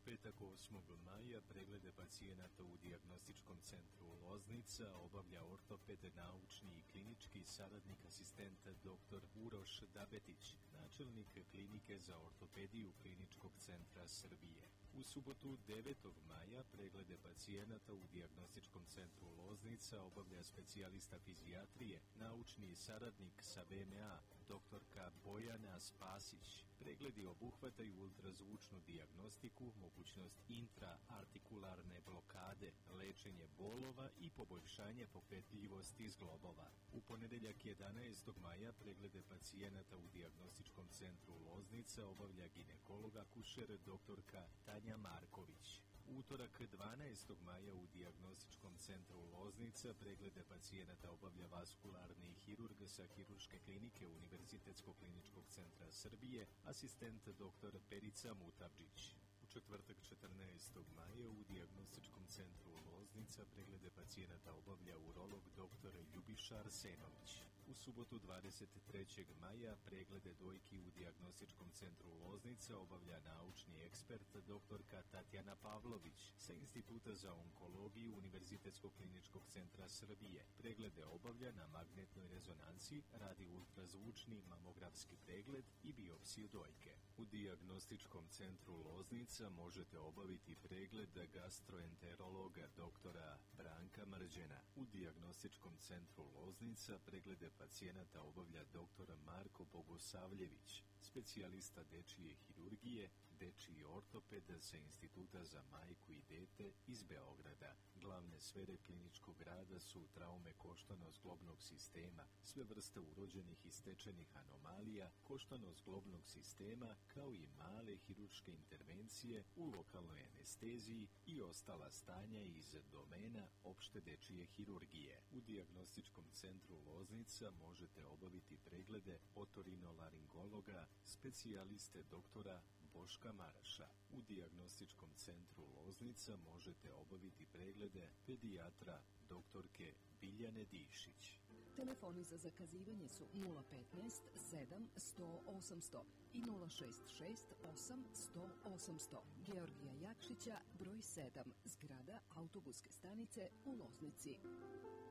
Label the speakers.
Speaker 1: petak 8. maja preglede pacijenata u dijagnostičkom centru Loznica obavlja ortoped, naučni i klinički saradnik asistenta dr. Uroš Dabetić, načelnik klinike za ortopediju Kliničkog centra Srbije. U subotu 9. maja preglede pacijenata u dijagnostičkom centru Loznica obavlja specijalista fizijatrije, naučni saradnik sa VMA, doktorka Bojana Spasić. Pregledi obuhvataju ultrazvučnu dijagnostiku, mogućnost intraartikularne blokade, lečenje bolova i poboljšanje pokretljivosti zglobova. U ponedeljak 11. maja preglede pacijenata u dijagnostičkom centru Loznica obavlja ginekolog akušer doktorka Tanja Marković. Utorak 12. maja u dijagnostičkom centru Loznica preglede pacijenata obavlja vaskularni hirurg sa Hirurške klinike Univerzitetskog kliničkog centra Srbije, asistent dr. Perica Mutavčić. U četvrtak 14. maja u dijagnostičkom centru Loznica preglede pacijenata obavlja urolog dr. Ljubiša Arsenović. U subotu 23. maja preglede dojki u dijagnostičkom centru Loznica obavlja naučni ekspert doktorka Tatjana Pavlović sa Instituta za onkologiju Univerzitetskog kliničkog centra Srbije. Preglede obavlja na magnetnoj rezonanci, radi ultrazvučni mamografski pregled i biopsiju dojke. U dijagnostičkom centru Loznica možete obaviti pregled gastroenterologa doktora Branka Mrđena. U dijagnostičkom centru Loznica preglede pacijenata obavlja dr. Marko Bogosavljević, specijalista dečije hirurgije, dečiji ortoped sa Instituta za majku i dete iz Beograda. Glavne sfere kliničkog rada su traume koštano-zglobnog sistema, sve vrste urođenih i stečenih anomalija koštano-zglobnog sistema, kao i male hirurške intervencije u lokalnoj anesteziji i ostala stanja iz domena opšte dečije hirurgije. U dijagnostičkom centru Loznica možete obaviti preglede otorinolaringologa, specijaliste doktora Boška Maraša. U dijagnostičkom centru Loznica možete obaviti preglede pedijatra doktorke Biljane Dišić.
Speaker 2: Telefoni za zakazivanje su 015 7 100 800 i 066 8 100 800. Georgija Jakšića, broj 7, zgrada autobuske stanice u Loznici.